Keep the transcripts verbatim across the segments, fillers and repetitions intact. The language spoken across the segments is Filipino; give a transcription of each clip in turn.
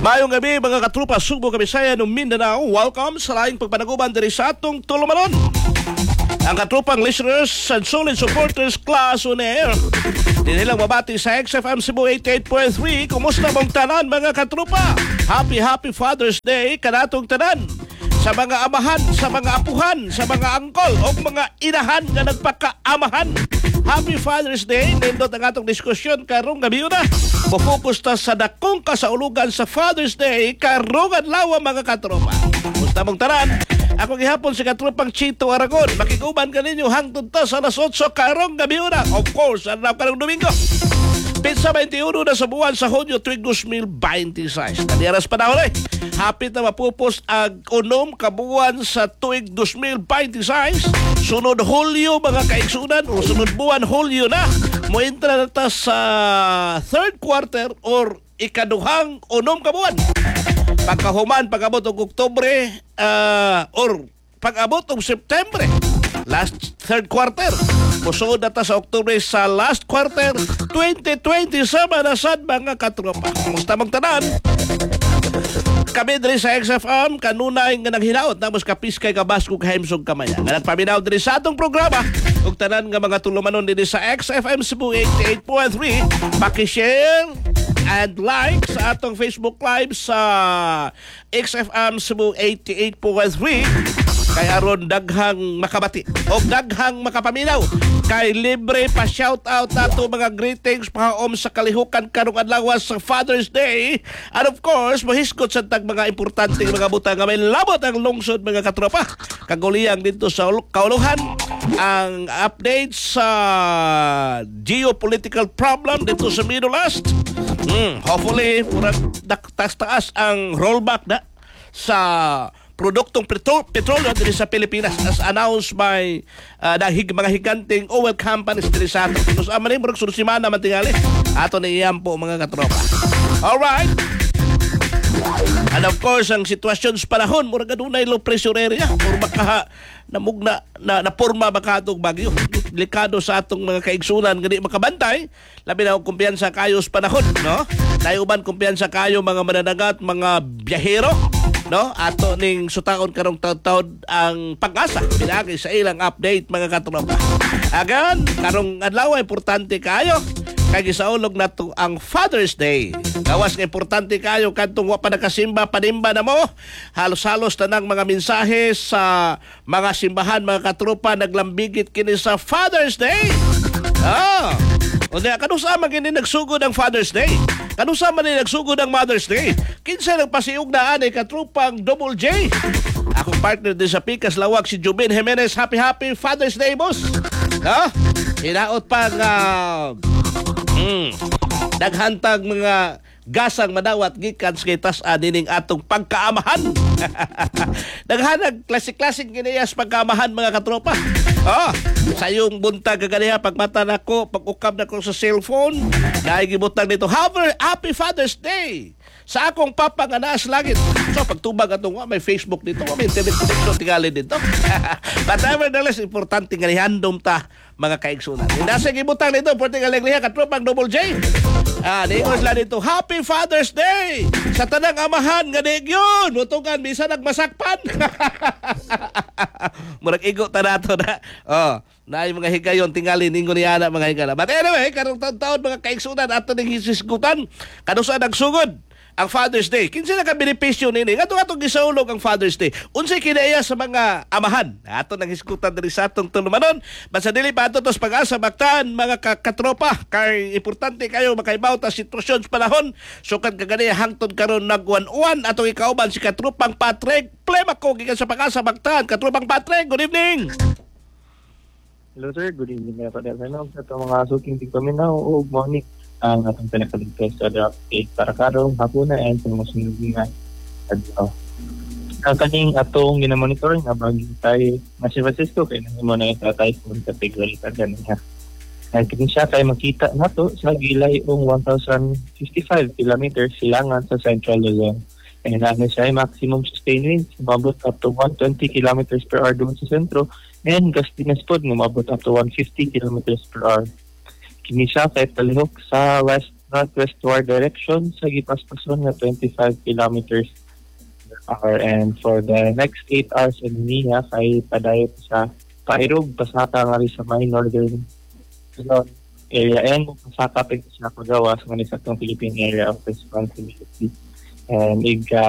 Mayong gabi mga katrupa Subo, Kabisaya, ng Mindanao. Welcome sa laing pagpanaguban diri sa atong tulumanon. Ang katrupang listeners and solid supporters class on air. Dinilang mabati sa X F M Cebu eighty-eight point three. Kumusta mong tanan mga katrupa? Happy happy Father's Day kanatong tanan. Sa mga amahan, sa mga apuhan, sa mga angkol o mga inahan na nagpakaamahan. Happy Father's Day. Nindot ang atong diskusyon karong gabi na. Pufokus ta sa dakong kasaulugan sa Father's Day karong adlaw mga katropa. Kumusta mong tanan? Ako gihapon si katropang Chito Aragon. Makiguban ka ninyo hangtod ta sa alas otso karong gabi na. Of course, adlaw karong Domingo. Pizza twenty-one na sa buwan sa Hunyo tuig two thousand twenty-six. Nadiaras panahon eh. Hapit na mapupos ang unom kabuwan sa tuig two thousand twenty-six. Sunod Hulyo mga kaigsunan o sunod buwan Hulyo na. Moentra na ta sa third quarter or ikaduhang unom kabuwan. Pagkahuman, pag-abot ng Oktobre uh, or pag-abot ng September. Last third quarter. Musuod na ta sa Oktubre sa last quarter twenty twenty-seven na sad mga katropa. Kumusta mong tanan? Kami diri sa X F M kanunay nga naghinaot tapos kapiskay kabasko kahimsog kamaya. Nga nagpaminaw diri sa atong programa ug tanan nga mga tulumanon diri sa X F M Cebu eighty-eight point three. Paki-share and like sa atong Facebook Live sa X F M Cebu eighty-eight point three. Kay aron daghang makabati o daghang makapaminaw kay libre pa shout out nato mga greetings pahaom sa kalihukan karong adlaw sa Father's Day, and of course mahisgot sa tag mga importante mga butang nga may labot ang lungsod mga katropa. Kaguliyang dito sa kauluhan ang update sa geopolitical problem dito sa Middle East. hmm, hopefully murag taas-taas ang rollback na sa produktong petro- petrolyo diri sa Pilipinas as announced by uh, dahig mga higanting oil companies diri sa ato. Kung sa manin murag sunod semana man tingali ato ni iyam po mga katropa. Alright. And of course ang sitwasyon sa panahon murag adunay low pressure area or baka namugna na naporma baka atong bagyo. Delikado sa atong mga kaigsunan gani makabantay labi na og kumpiyansa kayo sa panahon, no? Nayuban kumpiyansa kayo mga mananagat, mga biyahero, no? Ato ning sutaon karong taud-taud ang pag-asa pinagi sa ilang update mga katropa. Again, karong adlaw importante kayo kay gisaulog nato ang Father's Day. Gawas nga importante kayo kadtong wa pa nakasimba panimba na mo. Halos-halos tanang mga mensahe sa mga simbahan mga katropa naglambigit kini sa Father's Day. Ah. Unya kanusa man kini nagsugod ang Father's Day? Kanusa man ni nagsugod ang Mother's Day? Kinsa nagpasiug na ani katropang Double J? Akong partner din sa Pikas Lawag si Jubin Jimenez. Happy happy Father's Day, boss. Ha? Hinaot pa nga mm, naghantag mga gasang madawat gikan sa kitas adining atong pagkaamahan. Naghanag klasik-klasik kiniyas pagkaamahan mga katropa. Oh, sayong buntag kaganiha pagmata nako, pag-ukab nako sa cellphone, naigibutang dito, Happy, happy Father's Day sa akong papa nga naa sa langit. So pagtubag atong may Facebook dito, may internet connection tingali dito. But nevertheless, importante nga handom ta mga kaigsunan. Nasa gibutang dito, pwede nga liha katropang Double J. Ah, niingos lang dito, Happy Father's Day sa tanang amahan nga digyon. Mutugan bisa nagmasakpan. Murag igo ta nato na. Oh, naay mga higayon tingali ningon ni ana mga higala. But anyway, karong taon-taon mga kaigsunan ato ning hisisgutan kanusa nagsugod ang Father's Day. Kinsa na ka benepisyo nini? Ato atong gisaulog ang Father's Day. Unsay kinaiya sa mga amahan? Ato nang hisgutan diri sa atong tulumanon. Basta dili pa ato tos pag-asa baktan mga katropa kay importante kayo makaibaw ta sitwasyon sa panahon. Sukad kagani hangtod karon nagwan-uwan atong ikauban si katropang Patrick Plema ko gikan sa pag-asa baktan. Katropang Patrick, good evening. Hello sir, good evening mga kadalhanog sa mga suking tigpaminaw o morning ang atong pinakaligtas sa update para karong hapuna and sa mga sunod nga adlaw. Ang kaning atong ginamonitor nga bagay tayo na si Francisco kay nang mo na ita tayo kung category ta ganiha. Ang kini siya kay makita nato sa gilay ong one thousand fifty-five kilometers silangan sa Central Luzon. And ano siya ay maximum sustained winds umabot up to one hundred twenty kilometers per hour doon sa sentro and gustiness pod umabot up to one hundred fifty kilometers per hour. Kini siya kay palihok sa west northwestward direction sa gipaspason nga twenty-five kilometers per hour. And for the next eight hours in niya kay padayon sa pairog pasaka nga rin sa may northern Luzon area and pasaka pag sa pagawas nga sa itong Philippine Area of Responsibility. And ika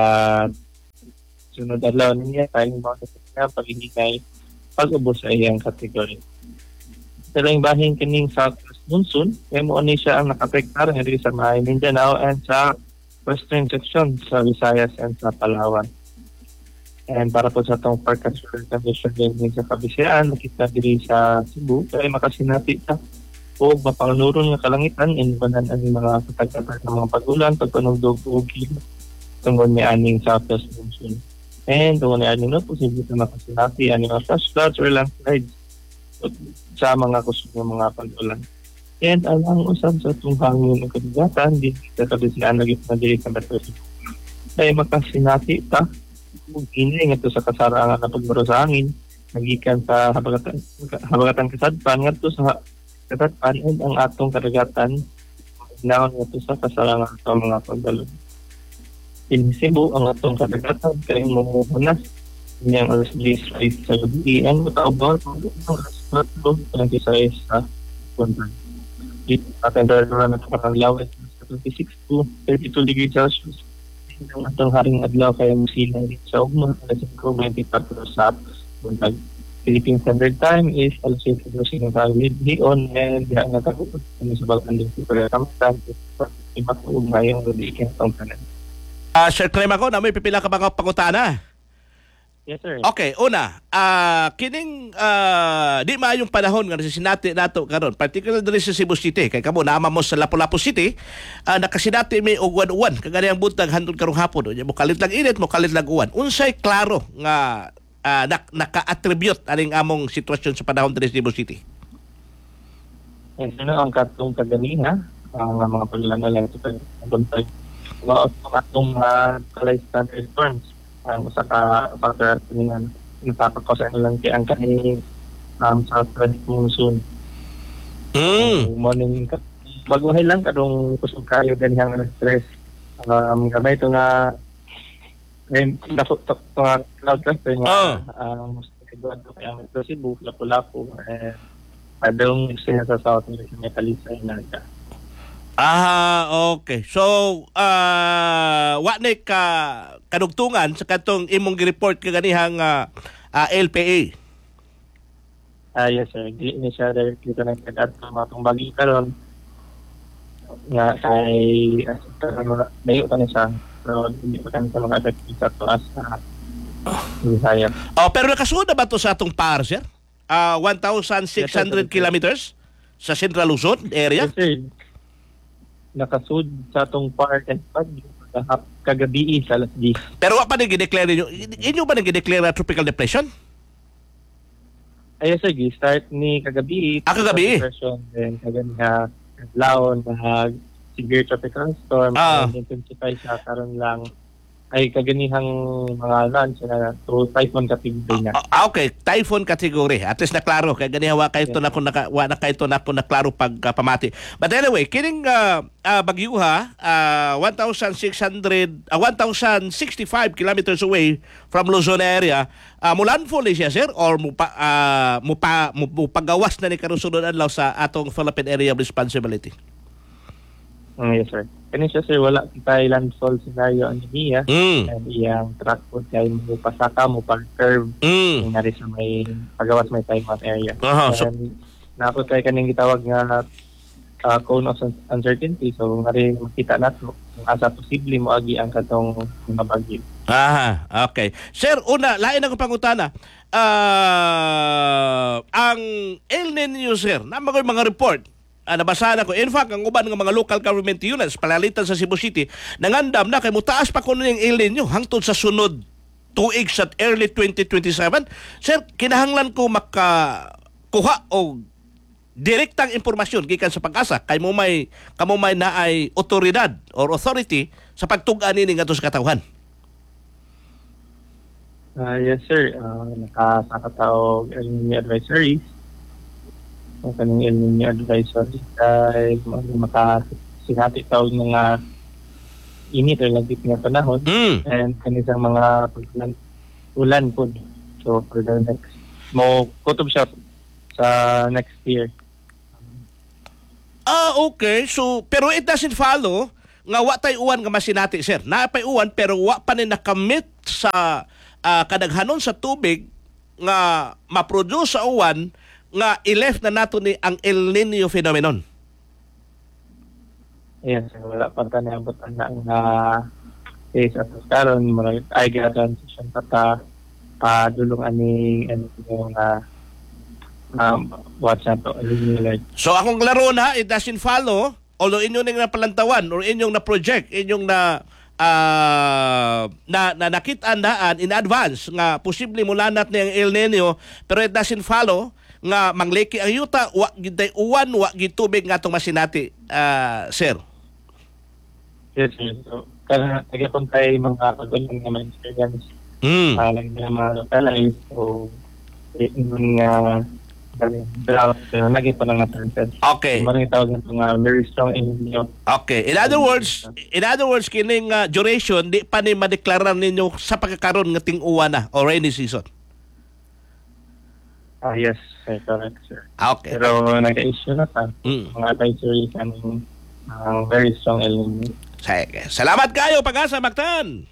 sunod adlaw niya tayong mga na pag-ingay pag-ubos sa iyang kategory. Sa lang bahin kining southwest monsoon, kaya mo ni siya ang nakapektar nga sa may Mindanao and sa western section sa Visayas and sa Palawan. And para po sa itong forecast condition din sa kabisayaan, nakita diri sa Cebu, kaya makasinati sa o mapangunuron nga kalangitan, inbanan ang mga katagkatag ng mga pag-ulan, pagpanugdog o kilo tungkol ni aning southwest monsoon. And tungkol ni aning no, posible na makasinati aning mga flash floods or landslides sa mga kusog ng mga pag-ulan. And alang usab sa itong hangin ng kabigatan, di sa kabisayaan lagi na diri sa Metro Cebu. Kaya makasinati ta, kung inay nga ito sa kasarangan na pagbaro sa hangin, nagikan sa habagatan, habagatan kasadpan, nga ito sa kasadpan, and ang atong karagatan, naon nga ito sa kasarangan sa mga pagbalon. In Cebu, ang atong karagatan, kaya mumuhunas, niyang alas diyes sa gabi, and mataobal, ang alas tatlo, twenty-six sa puntan. Dito sa temperatura na ito parang lawet sa twenty-six to thirty-two degrees Celsius. Ang atong haring adlaw kaya musilang dito sa ugma, alas five twenty-four sa buntag. Philippine Standard Time is alas eight sa Leon and diha nga taguod kami sa Balkan din sa Kamatan. Iba ko ngayong gabi itong tanan. Ah, Sir Clem ako na may pipila ka mga pangutana. Yes, sir. Okay, una, ah kining ah di maayong panahon nga sinati nato karon, particularly diri sa Cebu City, kay kamo naama mo sa Lapu-Lapu City, ah, nakasinati may uwan-uwan kagani ang buntag handod karong hapon, unya mo kalit lang init, mo kalit lang uwan. Unsay klaro nga ah, nak- naka-attribute aning among sitwasyon sa panahon diri sa Cebu City? And ano ang katong kaganiha, ang mga paglalang ito buntag. Mga atong uh, kalay standard storms. Ang usa ka factor nga napapakos ano lang kay ang kaning um, southwest monsoon. Mm. Morning ka baguhay lang kadong kusog kayo ganihang stress. Um, gamay ito nga ngayon nako to nga cloud cluster nga ang mas kagawad ko kay ang Metro Cebu, Lapu-Lapu eh padong siya sa south ng Metalisay na ka. Ah, okay. So, uh, wa na ka kadugtungan sa katong imong gi-report kaganihang uh, uh, L P A. Ah, yes, sir. Di ni siya directly ko nagkagat sa mga itong bagi karon nga kay layo ka na siya. So, hindi pa kami sa mga effective sa tuas sa Visaya. Oh, pero nakasunod na ba ito sa atong par, sir? Uh, one thousand six hundred Yes, sir. kilometers sa Central Luzon area? Yes, sir. Nakasud sa itong park and pag kagabi sa alas diyes. Pero wa pa nang gi-declare niyo. Inyo ba nang gi-declare na tropical depression? Ay, yes, sir. Start ni kagabi. Ah, kagabi? Then, kagabi nga laon na severe tropical storm. Ah. And intensify siya karon lang ay kaganihang mga lunch na to typhoon category na. Ah, okay, typhoon category. At least naklaro kay ganiha wa kay to na ko naka wa na kay to na ko naklaro pag uh, pamati. But anyway, kining uh, uh, bagyuha uh, one thousand six hundred uh, one thousand sixty-five kilometers away from Luzon area. Uh, mulandfall ni siya, sir, or mupa uh, mupa mupagawas na ni karon sunod adlaw sa atong Philippine Area of Responsibility. Mm, yes, sir. Kani siya, sir, wala kitay landfall scenario ang niya. Mm. And iyang track po kay mo pasaka mo pag curve Mm. nga rin sa may pagawas may time out area. Aha, so- And napot kay kaning gitawag nga uh, cone of uncertainty. So nga rin makita nato kung asa posible mo agi ang katong mga bagyo. Aha, okay. Sir, una, lain ako pangutana. Ah, ang El Nino, sir, na mga mga report, ah, nabasahan ako. In fact, ang uban ng mga local government units, palalitan sa Cebu City, nangandam na kay mutaas pa kuno yung El Nino hangtod sa sunod tuig sa early twenty twenty-seven. Sir, kinahanglan ko makakuha o direktang impormasyon gikan sa Pag-asa kay mo may kamo may naay otoridad or authority sa pagtug-an ini ngadto sa katawhan. Uh, yes, sir. Uh, nakasakataog El Nino Advisories. Ang kaning El Nino Advisories ay maka sinati taon mga init or lagit nga panahon Mm. and kanisang mga ulan, ulan po. So for the next, mo kutob siya sa next year. Ah, okay. So, pero it doesn't follow nga wa tay uwan nga masinati, sir. Naapay uwan pero wa pa ni nakamit sa ah, kadaghanon sa tubig nga ma-produce sa uwan nga i-left na nato ni ang El Nino phenomenon. Yes, wala pa ta niabot ang nga case at karon marag ay ga transition pa ta pa dulong ani ano yung nga um, what's that to like So akong laro na, it doesn't follow, although inyong nang napalantawan or inyong na project, inyong na ah, na, na nakitaan daan in advance nga posible mulanat ni ang El Nino, pero it doesn't follow nga mangliki ang yuta, wa giday uwan, wa gitubig nga itong masinati, ah, sir. yes, yes. So kana nagapuntay mga kagulang nga mga experience Mm. uh, like na mga localize so yung nga dali dalaw so lagi pa lang natin Okay. maraming tawag nito nga very strong inyo. Okay. In other words, in other words, kining uh, duration, di pa ni madeklarar ninyo sa pagkakaroon ng ting uwan na o rainy season. Ah yes, sir, correct sir. Okay. Pero nag-issue na ta Mm. mga advisory kaming uh, very strong El Nino. Sige. Salamat kayo, Pag-asa Mactan.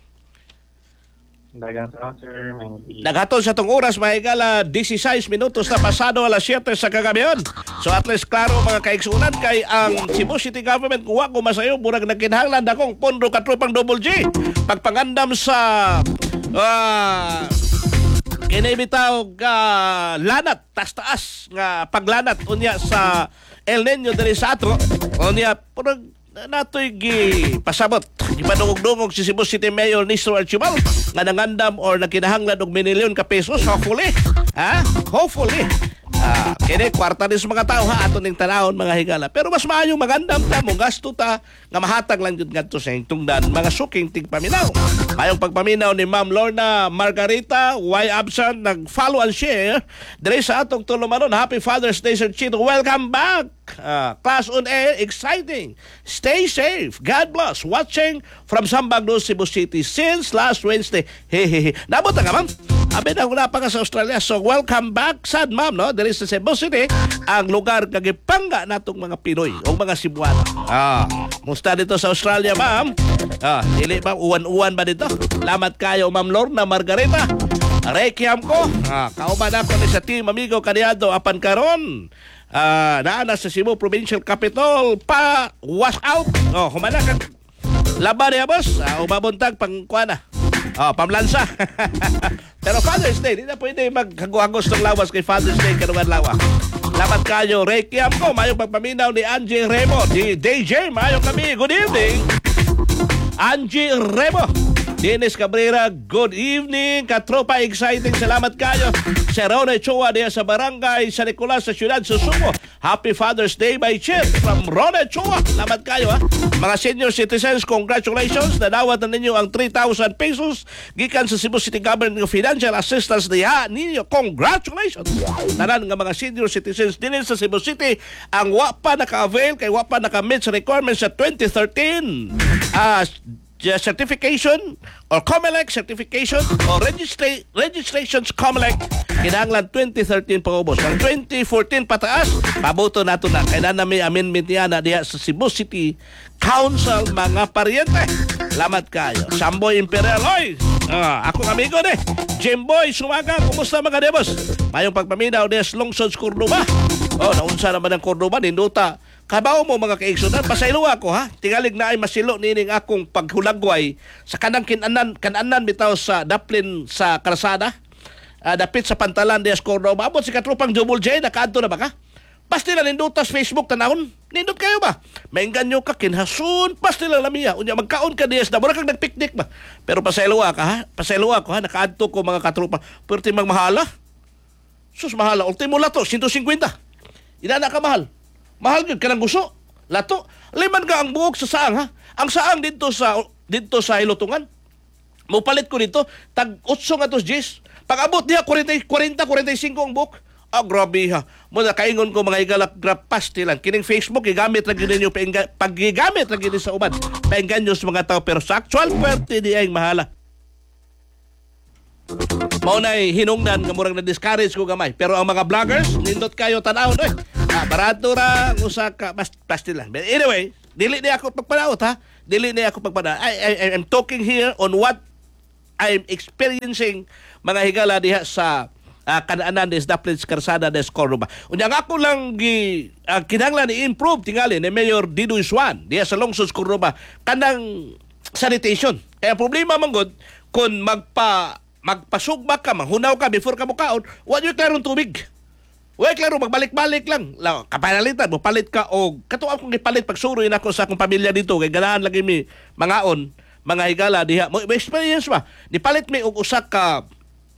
Dagang sa sir, may Naghatod sa tong oras, mahigala sixteen minutos na pasado alas siete sa kagabion. So at least klaro mga kaigsunan kay ang Cebu City Government kuha ko masayo murag nagkinahanglan akong pondo katropang Double G. Pagpangandam sa uh, kinibitaw ka lanat, tas-taas nga paglanat unya sa El Nino diri sa ato. Unya purag natoy gi pasabot gipadungog-dungog si Cebu City Mayor Nestor Archibal nga nangandam or nakinahanglan og minilyon ka pesos hopefully ha hopefully ah kini kwarta ni sa mga tao ha aton ning tanawon mga higala pero mas maayo magandam ta mo gasto ta nga mahatag lang jud ngadto sa tungdan mga suking tigpaminaw mayong pagpaminaw ni Ma'am Lorna Margarita why absent nag-follow and share diri sa atong tulumanon. Happy Father's Day Sir Chito, welcome back. Uh, class on air, exciting. Stay safe. God bless. Watching from Sambagno, Cebu City since last Wednesday. Hehehe. Nabot na ka, ma'am? Abi na wala pa ka sa Australia. So, welcome back. Sad, ma'am, no? There is sa Cebu City, ang lugar kagipangga natong mga Pinoy o mga Cebuano. Ah, musta dito sa Australia, ma'am? Ah, dili ba? Uwan-uwan ba dito? Lamat kayo, Ma'am Lorna Margarita. Rekiam ko. Ah, kauban ako ni sa team, amigo, kaniado, apan karon. Ah, naana sa Cebu Provincial Capital pa wash out. Oh, humana kag laban niya, boss. Ah, umabuntag pang kuana. Oh, pamlansa. Pero Father's Day, di na pwede maghago-hagos ng lawas kay Father's Day karungan lawa. Lamat kayo, Rekiam ko. Mayong pagpaminaw ni Angie Remo. Di D J, mayong kami. Good evening. Angie Remo. Dennis Cabrera, good evening. Katropa, exciting. Salamat kayo. Si Ronald Chua diya sa barangay San Nicolas sa siyudad Susumo. Happy Father's Day by Chip from Ronald Chua. Salamat kayo ha. Mga senior citizens, congratulations. Nadawat na ninyo ang three thousand pesos gikan sa Cebu City Government ng Financial Assistance diha ninyo. Congratulations. Tanan nga mga senior citizens din sa Cebu City ang wa pa naka-avail kay wa pa naka-meet sa requirements sa twenty thirteen. Ah, uh, certification or COMELEC certification or registra- registrations COMELEC kinahanglan twenty thirteen paubos ang twenty fourteen pataas paboto nato na kaya na may amendment niya na diya sa Cebu City Council mga pariente. Salamat kayo Samboy Imperial. Oy, ah, akong amigo ni Jimboy Sumaga, kumusta mga demos? Mayong pagpaminaw diya sa Lungsod Cordoba. Oh, naunsa naman ang Cordoba ninduta kabaw mo mga kaigsunan, pasaylo ako ha. Tingalig na ay masilo nining akong paghulagway sa kanang kinanan, kananan bitaw sa daplin sa kalsada. Uh, dapit sa pantalan dias Cordoba. Abot si katrupang Double J, nakaadto na ba ka? Pasti na nindutas Facebook tanahon. Nindot kayo ba? Mainggan nyo ka, kinhasun, pasti lang lamiya. Unya, magkaon ka dias na, mura kang nagpiknik ba? Pero pasaylo ka ha, pasaylo ako ha, nakaadto ko mga katrupa. Pero timang mahala. Sus, mahala. Ultimo lato, one hundred fifty. Inana ka mahal. Mahal gyud kanang gusto. Lato. Liman ka ang buhok sa saang ha. Ang saang dito sa dito sa Hilutungan. Mo palit ko dito tag eight nga tos G's. Pag abot diha forty, forty, forty-five ang buhok. Oh, grabe ha. Muna kaingon ko mga higalak grapas lang. Kining Facebook, gigamit lang yun ninyo, pag gigamit lang yun sa uban. Painggan nyo sa mga tao, pero sa actual pwerte di ay mahala. Maunay hinungdan nga murang na-discourage ko gamay. Pero ang mga vloggers, nindot kayo tanaw no eh. Ah, barato ra usa ka bas pastilan. But anyway, dili ni ako pagpadaot ha. Dili ni ako pagpadaot. I, I I'm talking here on what I'm experiencing mga higala diha sa uh, kanaanan des Daplins Karsada des Cordoba. Unya nga ako lang gi uh, kinahanglan i-improve tingali ni Mayor Didoy Suan diha sa Lungsod Cordoba kanang sanitation. Kaya problema man gud kun magpa magpasugba ka, manghunaw ka before ka mukaon, wa yung klarong tubig. Wa klaro magbalik-balik lang. La, kapalitan mo palit ka og katuwa kong ipalit pagsuroy nako sa akong pamilya dito kay ganahan lagi mi mangaon, mga higala diha. Mo experience ba? Ni palit mi og usa ka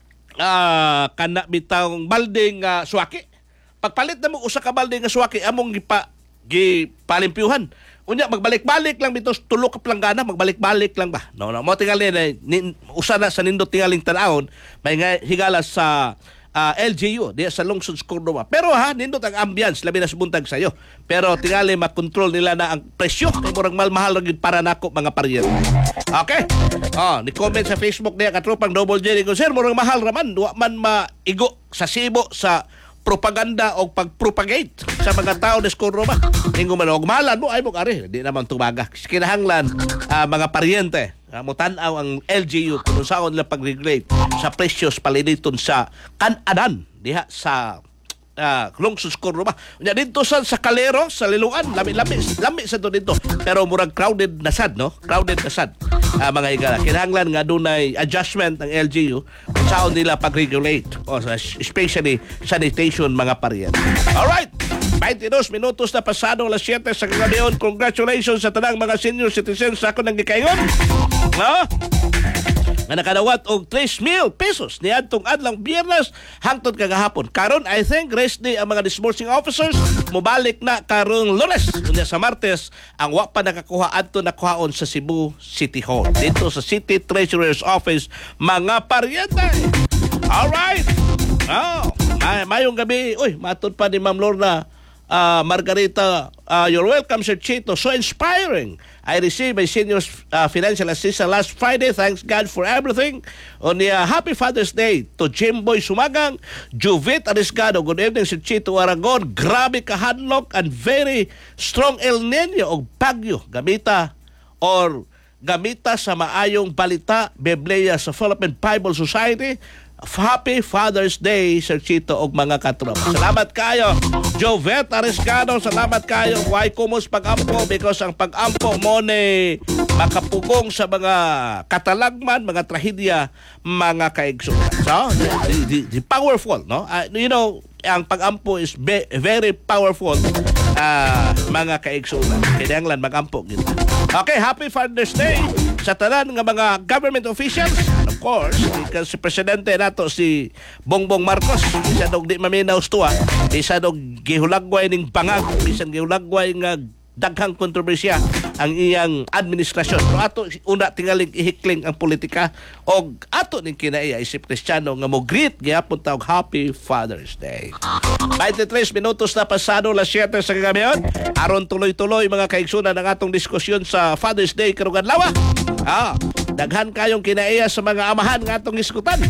uh, kana bitang balding uh, suwaki. Pagpalit na mo usa ka balding nga suwaki among gipa gipalimpyuhan. Unya magbalik-balik lang bitos tulo ka planggana, magbalik-balik lang ba. No, no mo tingali na ni, usa na sa nindot tingaling tan-awon may nga higala sa uh, L G U di sa Lungsod Cordoba. Pero ha nindot ang ambience labi na subuntag sayo. Pero tingali makontrol nila na ang presyo kay murag mahal gyud para nako mga pariyer. Okay? Oh, ni comment sa Facebook niya katropang Double J ko, sir murag mahal raman, wa man maigo sa sibo sa propaganda o pagpropagate sa mga tao des Cordoba. Ingo man og malan mo ay mo ari, di naman tumaga. Kinahanglan uh, mga paryente, uh, mo tan-aw ang L G U kung saan nila pag-regulate sa presyos paliniton sa kan-anan diha sa uh, Lungsod Cordoba. Unya dito sa sa Calero, sa Liloan, lami-lami, lami sa to dito. Pero murag crowded na sad, no? Crowded na sad. Uh, mga higala, kinahanglan nga dunay adjustment ng L G U kung saan nila pag-regulate o especially sanitation mga pariyan. Alright, twenty-dos minutos na pasado alas siyete sa kagabion. Congratulations sa tanang mga senior citizens sa ako nang gikaingon. No? Nga nakadawat og three mil pesos ni adtong adlang Biyernes hangtod kagahapon. Karon I think rest day ang mga disbursing officers mobalik na karong Lunes. Unya sa Martes ang wa pa nakakuha adto nakuhaon sa Cebu City Hall. Dito sa City Treasurer's Office mga paryente. All right. Oh, may mayong gabi. Uy, matod pa ni Ma'am Lorna Uh, Margarita, uh, you're welcome, Sir Chito. So inspiring. I received my senior uh, financial assistance last Friday. Thanks God for everything. On the uh, Happy Father's Day to Jimboy Sumagang, Juvit Ariscado. Good evening, Sir Chito Aragon. Grabe ka hadlock and very strong El Nino o bagyo. Gamita or gamita sa maayong balita, Biblia sa Philippine Bible Society. Happy Father's Day, Sir Chito og mga katropa. Salamat kayo, Jovet Ariscado. Salamat kayo, why kumos pag-ampo because ang pag-ampo mo ni makapugong sa mga katalagman, mga trahedya, mga kaigsunan. So, the, the, the powerful, no? Uh, you know, ang pag-ampo is be, very powerful, uh, mga kaigsunan. Kinahanglan mag-ampo gito. Okay, Happy Father's Day sa tanan nga mga government officials. Of course, because si Presidente nato si Bongbong Marcos, isa dog di maminaw sto ah. Isa dog gihulagway ning bangag, bisan gihulagway nga daghang kontrobersya ang iyang administrasyon. Pero ato una tingaling ihikling ang politika og ato ning kinaiya isip Kristiyano nga mo greet gyapon ta og Happy Father's Day. twenty-tres minutos na pasado alas siyete sa kagabion. Aron tuloy-tuloy mga kaigsunan ang atong diskusyon sa Father's Day karong adlaw. Ah, daghan kayong kinaiya sa mga amahan nga atong iskutan.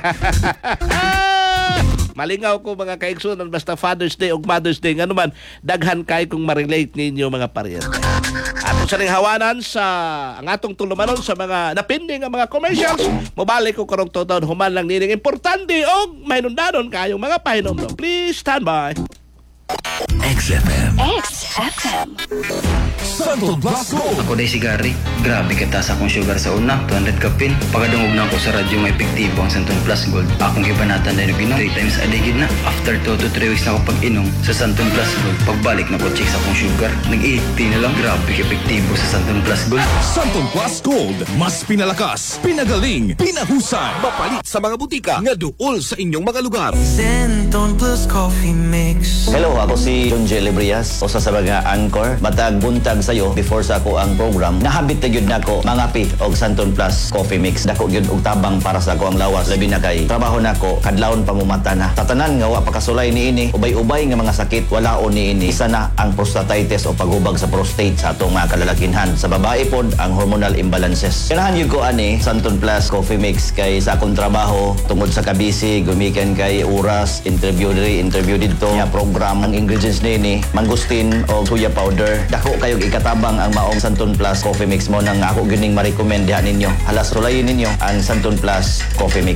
Malingaw ko mga kaigsunan basta Father's Day o Mother's Day nga naman daghan kay kung ma-relate ninyo mga paryente. Ato sa ring hawanan sa ang atong tulumanon sa mga napinding nga mga commercials, mobalik ko karong totoo human lang nining importante og mahinungdanon kayong mga pahinomdom. Please stand by. X F M. X F M. Santon Plus Gold. Ako day si Gary. Grabe kita sa akong sugar sa una. two hundred kapin. Pagkadungog na ako sa radyo may epektibo ang Santon Plus Gold. Akong ibanatan na nag-inom. three times a day gid na. After two to three weeks na ako pag-inom sa Santon Plus Gold. Pagbalik na ko check sa akong sugar. Nag-eighty na lang. Grabe epektibo sa Santon Plus Gold. Santon Plus Gold. Mas pinalakas, pinagaling, pinahusay. Mapalit sa mga butika nga duol sa inyong mga lugar. Santon Plus Coffee Mix. Hello, ako si John J. Lebrias, usa sa mga anchor, matag buntag sayo before sa ako ang program, nahabit na gyud nako mangapi og Santon Plus Coffee Mix. Dako gyud og tabang para sa ako ang lawas, labi na kay trabaho nako kadlawon pamumata na. Tatanan nga wa pakasulay niini, ubay-ubay nga mga sakit walaon niini. Isa na ang prostatitis o paghubag sa prostate sa atong mga kalalakinhan. Sa babae pod ang hormonal imbalances. Kanahan yun ko ani Santon Plus Coffee Mix kay sa akong trabaho tungod sa kabisi, gumikan kay oras, interview diri, interview dito, nga program. Ang ingredients nini, mangustin o soya powder. Dako kayong ikatabang ang maong Santon Plus Coffee Mix mo nang ako gining ma-recommend diha ninyo. Halas sulayin ninyo ang Santon Plus Coffee Mix.